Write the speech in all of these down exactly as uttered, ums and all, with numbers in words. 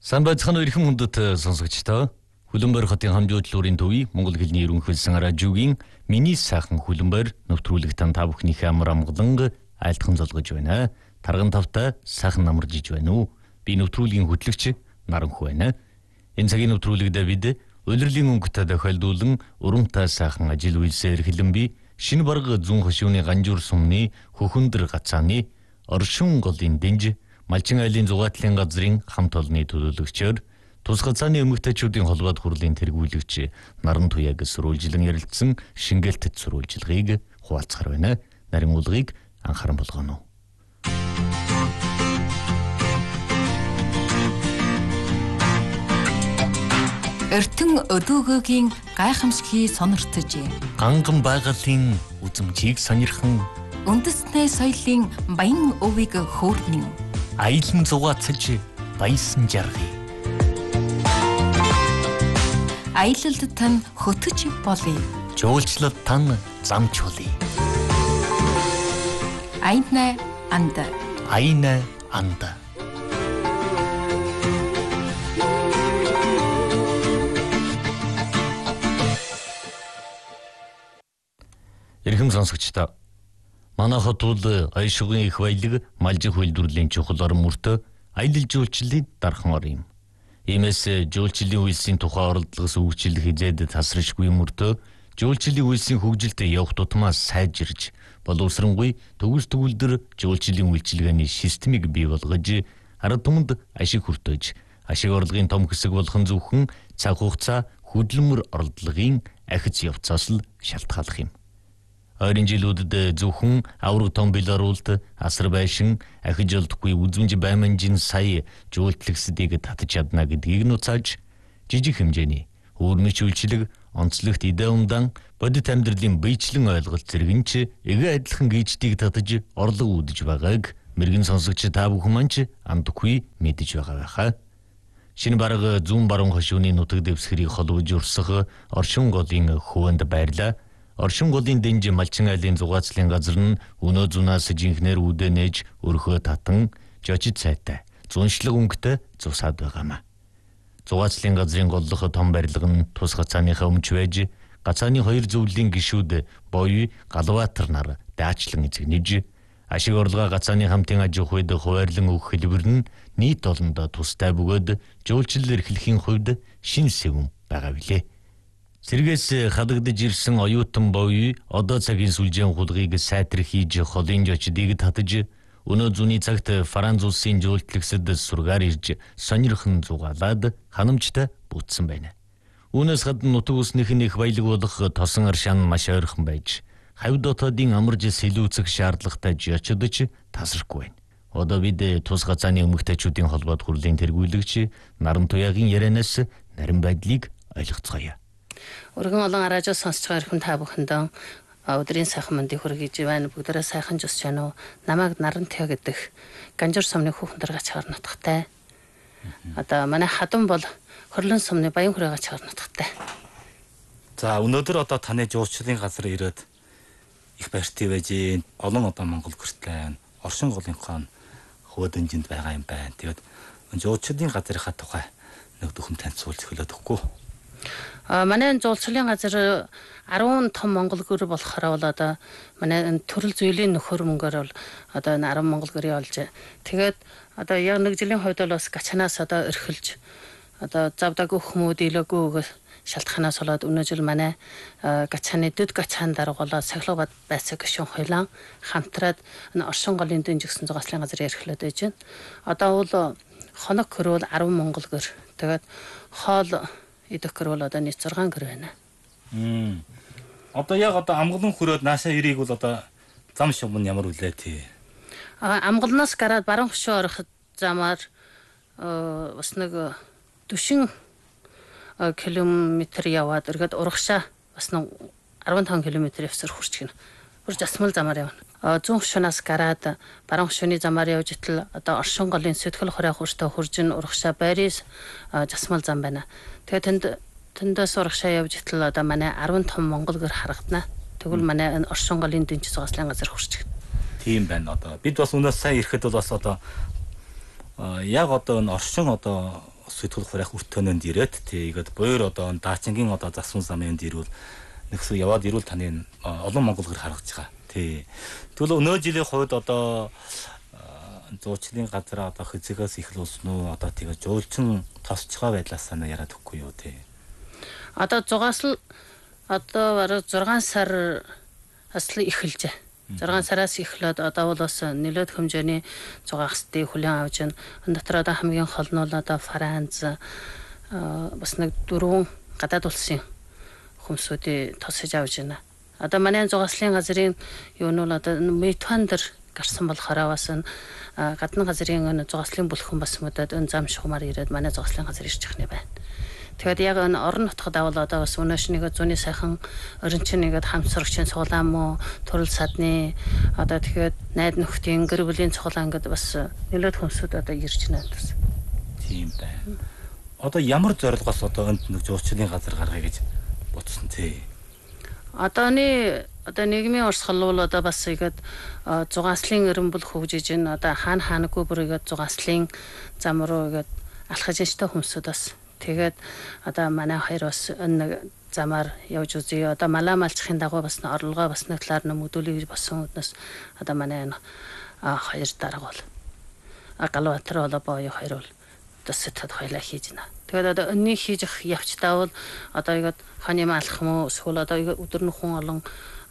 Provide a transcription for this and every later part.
Сайн байцгаана уу эрхэм хүндэт сонсогчдоо. Хөлбөмбөр хотын хамжуудлын төвийн Монгол хэлний ерөнхийлсөн радиогийн миний сайхан хөлбөмбөр нэвтрүүлэг тань та бүхнийхээ амар амгалан айлтхан золгож байна. Тарган тавтай сайхан намаржиж байна уу? Би нэвтрүүлгийн хөтлөгч Наранху байна. Энэ цагийн нэвтрүүлэгдээ бид улирлын өнгөтэй тохиолдуулан урамтай сайхан ажил үйлсээр эхлэн би шинэ барга зүүн хошууны ганжуур сумны хөхөндөр гацааны оршин голын дэнж Малчин айлын зугаатлын газрын хамт олонны төлөөлөгчөөр тус гацааны эмэгтэйчүүдийн холбоод хурлын тэргүүлэгч Наран Туяаг сурвалжилан ярилцсан шингээлтэд сурвалжилгыг хуваалцахаар байна. Нарийн уулгыг анхааран болгоно. Эртэн өдөөгөөгийн гайхамшигыг сониртож, анган байгалийн үзмжийг сонирхон, үндэстний соёлын баян өвийг хөөрнөн, аялан зугаацж баясан жаргая. Аялалд тань хөтөж болъё. Жуулчлалд тань замчуулъя. Айна анда. Айна анда. Эрхэм сонсогчдоо. Манай хот бол аяшгын их баялаг малжих үйлдвэрлэлийн чухал орон мөртөө аялал жуулчлалын дархан ор юм. Иймээс жуулчлалын үйлсийн тухай оролдлогос үйлчлэл хизээд тасрашгүй мөртөө жуулчлалын үйлсийн хөгжилд явах тутмаас сайжирж боловсронгуй төгс төгөлдөр жуулчлалын үйлчилгээний системийг бий болгож ард түмэнд ашиг хүртэж ашиг орлогын том хэсэг болох нь зөвхөн цаг хугацаа хөдөлмөр орлогын ахиц явцаас л шалтгааллах юм. Ойрын жилүүдэд зөвхөн авраг том Белорусд асар байшин ахиж олдохгүй үзмж байманжин сая жуултлагсдыг татж чадна гэдгийг нуцааж жижиг хэмжээний өөрмөч үйлчлэг онцлогт идэ умдан бодит амьдралын биечлэн ойлголт зэрэгч эгэ адилхан гүйцэтгэг татж орлого үүдэж байгааг мэрэгэн сонсогч та бүхэн манч амдгүй мэдэж байгаа байхаа. Шинэ бараг зүүн баруун хошууны нутаг дэвсгэрийг холбож урсгах оршин голын хөвөнд байрлаа. Оршин голын дэнж малчин айлын зугаацлын газар нь өнөө зунаас жинхнэр үүдэ нээж өрхөө татан жочид сайтай зуншлаг өнгөтэй зусаад байгаамаа. Зугаацлын газрын голлох том барилга нь тус гацааныхаа өмч байж гацааны хоёр зөвлөлийн гишүүд боёо галваатар нар даачлан эзэгнэж ашиг орлогоо гацааны хамтын аж ахуйд хуваарлан өгөх хэлбэр нь нийт олондоо тустай бөгөөд жуулчлал эрхлэхийн хувьд шин сэвэн байгаа билээ. Сэргээс хадагдж ирсэн оюутан боёо одоо цагийн сүлжээн хулгыг сайтар хийж холын жочдыг татж өнөө зүүнний цагт Франц улсын жуултлагсад сургаар ирж сонирхон зугаалаад ханамжтай бүтсэн байна. Үүнээс гадна нутаг усных их баялаг болох тосон аршаан маш ойрхон байж хавь дотоодын амарж сэлүүцэх шаардлагатай жочдож тасрахгүй байна. Одоо бид тус гацааны эмэгтэйчүүдийн холбоод хурлын тэргүүлэгч Наран Туяагийн ярианаас нарийн байдлыг ойлгоцгоё. Өргөн олон радио сонсож байгаа хүн та бүхэндээ өдрийн сайхан мэндийг хүргэж байна. Бүгдээрээ сайхан жусч байна уу? Намайг Наран Туяа гэдэг Ганжуур сумны хөхөндөр гачаар нутгатай. Одоо манай хадам бол Хөрлөн сумны Баян хүрээ гачаар нутгатай. За өнөөдөр одоо таны жуулчлалын газар ирээд их баяртай байж олон одоо Монгол гэртлэн оршин голынхоо хөөдөнжинд байгаа юм байна. Тэгээд жуулчлалын газрынхаа тухай нэг дөхөм танилцуулж хэлээд өгөхгүй. А манай жуулчлалын газар арван том монгол гэр болохоор бол одоо манай төрөл зүйлийн нөхөр мөнгөөр бол одоо арван монгол гэрээ олж тэгээд одоо яг нэг жилийн хувьд бол бас гачанаас одоо эрхэлж одоо завдаг хүмүүс дийлэггүй шалтгаанаас болоод өнөө жил манай гачааны дөд гачаан даргалаа сахилгабад байцаг гишүүн хойлон хамтраад оршин голын дэнж гисэн зугаслын газар эрхлээд байж байна. Одоо бол хоног хөрөөл арван монгол гэр тэгээд хоол идэх гэр бол одоо нийт зургаан гэр байна. Мм. Одоо яг одоо амгалан хөрөөд наашаа ирийг бол одоо зам шугам нь ямар үлээ тий. А амгалнаас гараад баруун хошуу орох замаар бас нэг душин километр яваад эргээд урагшаа бас нэг арван таван километр явсаар хурч гинэ. Хурж асмал замаар явна. Зүүн хошуунаас гараад баруун хошууны замаар явж итэл одоо оршин голын сэтгэл хорой хурцтай хуржин урагшаа байрис жасмал зам байна. Тэгээд тэнд тэндээс урагшаа явж итэл одоо манай арван том монгол гэр харагдана. Тэгвэл манай оршин голын дэнч зугаслын газар хурч гинэ. Тийм байна одоо. Бид бас өнөөс сайн ирэхэд бол бас одоо яг одоо энэ оршин одоо сэтгүүл хурах өртөнөнд ирээд тий игээд буур одоо даачингийн одоо засван замын ирүүл нэгсүү яваад ирүүл таны олон монгол гэр харагдаж байгаа. Тий. Тэгвэл өнөө жилийн хувьд одоо зуучлалын газар одоо хэзээс эхлүүлсэн үү? Одоо тэгээ жуулчин тосч байгаа байдлаас санаа яриад өгөхгүй юу тий. Одоо зугаас л одоо бараг зургаан сар асл эхэлжээ. зургаан сараас эхлээд одоо бол бас нэлээд хэмжээний зугаагчдын хүлээн авч байна. Энэ дотор одоо хамгийн гол нь бол одоо Франц бас нэг дөрвөн гадаад улсын хүмүүсүүдийг тосож авч байна. Одоо манай зугааслын газрын юу нь бол одоо Метуан дээр гарсан болохоор бас гадны газрын зугааслын бүлхэн бас мөдөд өн зам шугамар ирээд манай зугааслын газар ирж явах нь байна. Тэгээд яг энэ орон нутгад авал одоо бас өнөөш нэгэ зүүнний сайхан орчин нэгэд хамсрагчийн цуглаан муу төрөл садны одоо тэгээд найд нөхдийн гэр бүлийн цуглаан гэдэг бас нэлээд хүмүүсүүд одоо ирж байна гэсэн. Тийм байна. Одоо ямар зорилгоос одоо энд нэг жуулчлалын газар гаргая гэж бодсон тий. Одооны одоо нийгмийн урсгал бол одоо бас игээд зугааслын эрен бүл хөгжиж энэ одоо хаана хаанаггүй бүр игээд зугааслын зам руу игээд алхаж янжтай хүмүүсүүд бас тэгээд одоо манай хоёр бас энэ замаар явж үзье. Одоо малаа малчхын дагуу бас орлогоо бас нэг талаар нэмэгдүүлэх болсон үднэс одоо манай энэ хоёр дарга бол Галбатар бол боё хоёр бол төсөд хойлоо хийж байна. Тэгээд одоо өнний хийж явцдаа бол одоо игээд ханы маалах юм уу эсвэл одоо өдөр нөхөн олон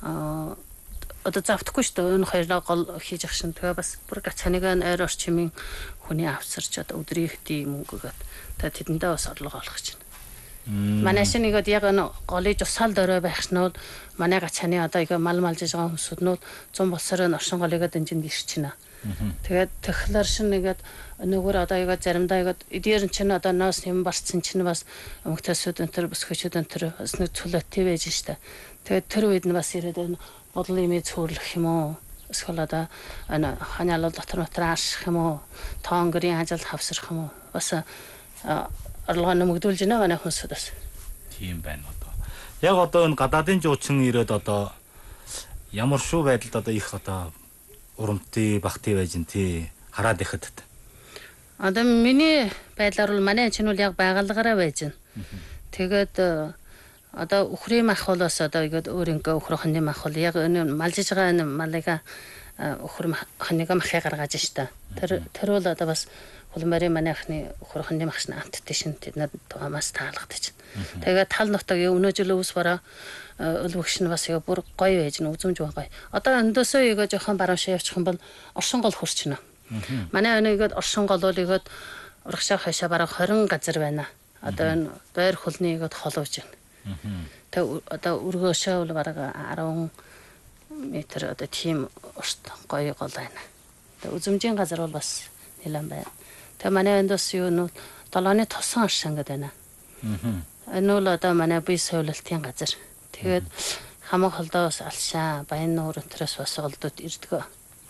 одоо завтахгүй шүү дээ. Энэ хоёроо гол хийж ах шин. Тэгээ бас бүр гацханыг ойр орчмын хүний авсарч одоо өдрийн хэдий мөнгөгээд тэгээд тэдэндээ бас орлого олох гэж байна. Манай шинийгод яг энэ голыг усаал дөрөө байх нь бол манай гацханы одоо игээ мал малж байгаа хүмүүсүүд нь зүүн болсоор оршин голыг дэнжинд ирч байна. Тэгээд тэгэхээр шинийгээд нөгөө одоо игээ заримдаа игээд эдгээр чинь одоо ноос юм барцсан чинь бас өмгтөсүүд энэ төр бүсгчүүд энэ төр бас нэг цулаатай байж штэ. Тэгээд тэр үед нь бас ирээд энэ бодлын имийг цөөрлөх юм уу? Эсвэл одоо энэ ханиалал дотор дотор аших юм уу? Тоонгэрийн ажил хавсрах юм уу? Бас орлогоо нэмэгдүүлж байна манай хүмүүсүүд бас. Тийм байна одоо. Яг одоо энэ гадаадын жуучин ирээд одоо ямар шүү байдалд одоо их одоо урамтай багтай байж ин тий хараад ихэд. Одоо миний байдлаар бол манай чинь бол яг байгальгаараа байж байна. Тэгээд одоо өхрийн мах бол бас одоо игээд өөрөнгө өхрөх хоньны мах бол яг энэ малжиж байгаа энэ малыга өхөр хоньныга махыг гаргаж штэ. Тэр тэр бол одоо бас улмарын манайхны өхөр хоньны махшны амттай шин тэд тугамаас таалагдаж байна. Тэгээд тал нутгийн өнөө жил өвс бараа өлвөгш нь бас яг бүр гоё байж нь үзэмж байгаа. Одоо өндөөсөө игээ жоохон баруун шаа явчих юм бол оршин гол хурчна. Манай өнөөгээд оршин гол бол игээд урагшаа хашаа бараг двадцать газар байна. Одоо энэ дойр хөлний игээд холовж байна. Тэг одоо өргөөшөө бол бараг десять метр одоо тийм урт гоё гол байна. Тэг үзэмжийн газар бол бас нэлээд байна. Тэг манай өндөөс юу нь долооны тосон аршин гэдэг байна. Энэ бол одоо манай бие совлалтын газар. Тэгээд хамаг холдоос алшаа баян нуур өнтрөөс бас олдод ирдэг.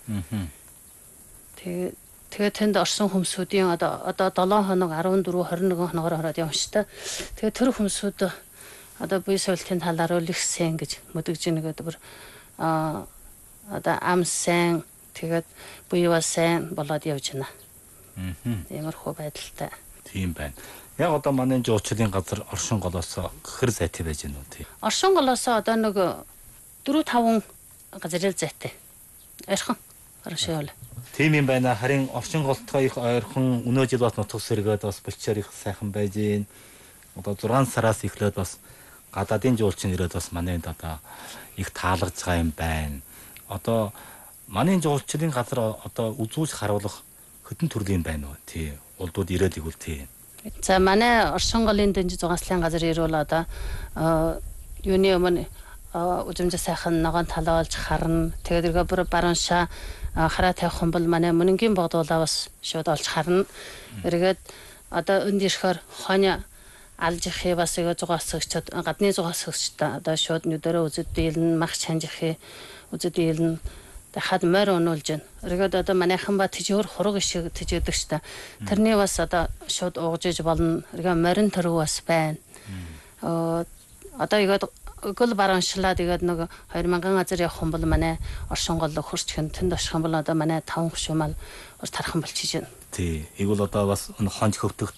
Тэгээд тэгээд тэнд орсон хүмүүсүүдийн одоо одоо seven хоног fourteen twenty-one хоногоор ороод явна шүү дээ. Тэгээд тэр хүмүүсүүд одоо бие совлалтын талаар л их сайн гэж мэдгэж нэгэд бүр а одоо ам сайн тэгээд буюу сайн болоод явж байна. Иймэрхүү байдалтай. Тийм байна. Яг одоо манай жуулчлалын газар оршин голоос гэхэр зайтай байж гэнэ үү тий. Оршин голоос одоо нэг four five газар зайтай. Ойрхон оршин гол. Тийм юм байна. Харин оршин голтгоо их ойрхон өнөө жил бас нутаг сэргээд бас болчоор их сайхан байж гин. Одоо six сараас эхлээд бас гадаадын жуулчин ирээд бас манайд одоо их таалагдж байгаа юм байна. Одоо манай жуулчлалын газар одоо үзүүлж харуулах хэдэн төрлийн байна уу тий. Улдууд ирээд игүүл тий. За манай оршин голын дэнж зугааслын газар ирвэл одоо юуны өмнө үзэмжээ сайхан ногоон талаа олж харна. Тэгээд эргээ бүр баруун шаа хараа тавих юм бол манай мөнгийн богдуулаа бас шууд олж харна. Эргээд одоо энд ирэхээр хонь алж ихе бас игээ зугаасгчд гадны зугаасгчд одоо шууд нүдэрээ үзэд дийлэн мах чанжихи үзэд дийлэн хад морь унуулж байна. Эргээд одоо манайхан ба тэжээр хураг шиг тэжээдэг ч та. Тэрний бас одоо шууд уугжиж болно. Эргээ морин төрөв бас байна. Оо одоо игээд гол бараншлаад игээд нэг two thousand газар явах юм бол манай оршин гол хурцхэн тэнд очих юм бол одоо манай five гушмал тархан болчихж байна. Тий. Игүүл одоо бас хонж хөвтөгт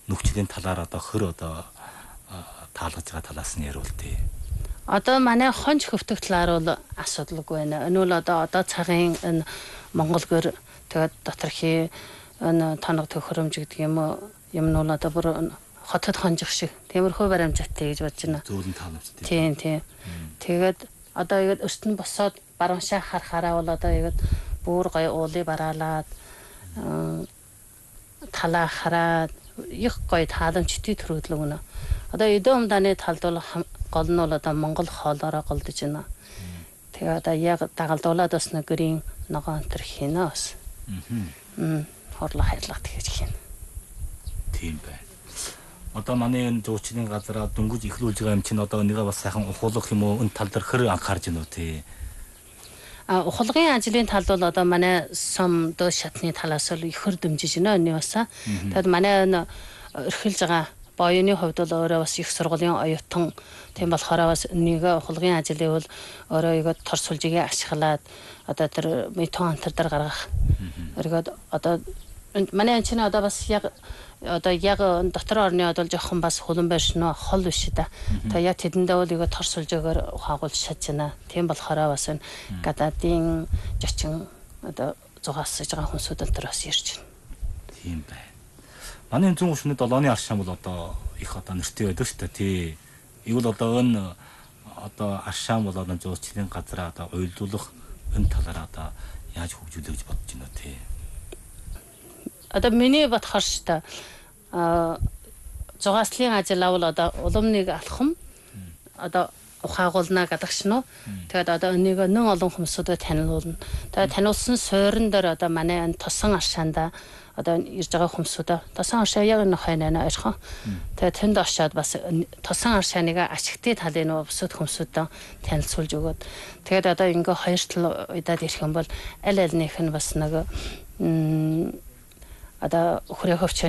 нөхцөлийн талаар одоо хөр одоо таалгаж байгаа талаас нь яриултыг. Одоо манай хонч хөвтөх талаар бол асуудалгүй байна. Энэ бол одоо одоо цагийн энэ Монгол гэр тэгээд доторхи энэ тоног төхөөрөмж гэдэг юм уу юм нь бол одоо бүр хотод хонжих шиг тиймэрхүү баримжаатай гэж бодож байна. Зөөлөн таанамжтай. Тийм тийм. Тэгээд одоо яг өртөн босоод барууншаа харахаараа бол одоо яг бүр гоё уулыг бараалаад талаа хараад их гоё тааламжтай төрөлөг өнө. Одоо эдэн умдааны талд бол гол нь бол одоо Монгол хоолоороо голдож байна. Тэгээ одоо яг дагалдуулаад бас нэгрийн ногоон төр хийнэ бас. Аа. Хорлоо хайрлах тэгэж хийнэ. Тийм байна. Одоо манай энэ зуучлалын газараа дөнгөж эхлүүлж байгаа юм чинь одоо нэгээ бас сайхан ухуулах юм уу энэ тал дээр хэр анхаарж байна уу тий. А ухуулгын ажлын талд бол одоо манай сум дөө шатны талаас л ихэр дэмжиж байна энэ бас. Тэгэд манай энэ эрхэлж байгаа боёны хувьд бол өөрөө бас их сургуулийн оюутан тийм болохоор бас нэг ухуулгын ажлыг бол өөрөө яг тор сүлжигээ ашиглаад одоо тэр метон антер дээр гаргах. Өргөд одоо манай энэ чинь одоо бас яг одоо яг дотор орны одоо жоохон бас хөлөн байш нөө хол биш да. Тэгээ яг тэдэндээ бол яг тор сүлжээгээр ухаагуул шатж байна. Тийм болохоор бас энэ гадаадын жочин одоо зугаасж байгаа хүмүүсүүд энэ бас ярьж байна. Тийм байна. Манай зүүн гүшний долооны аршаан бол одоо их одоо нэртэй байдаг шүү дээ тий. Игэл одоо энэ одоо аршаан бол одоо зуучлалын газараа одоо уйлдуулах энэ талаараа одоо яаж хөгжүүлэх гэж бодож байна уу тий. Одоо миний бодохоор шүү дээ а зугааслын ажил авал одоо уламныг алхам одоо ухаагуулна гэдэг шнөө. Тэгээд одоо энийг нэн олон хүмүүсүүдэд таниулна. Тэгээд таниулсан суурин дээр одоо манай энэ тосон аршаанда одоо ирж байгаа хүмүүсүүд тосон аршаа яг энэ хойноо орхон. Тэгээд тэнд очиод бас тосон аршааныг ашигтай талын бусад хүмүүсүүдэд танилцуулж өгөөд тэгээд одоо ингээ хоёр тал удаад ирэх юм бол аль альнийх нь бас нэг одоо хүрээ хөвч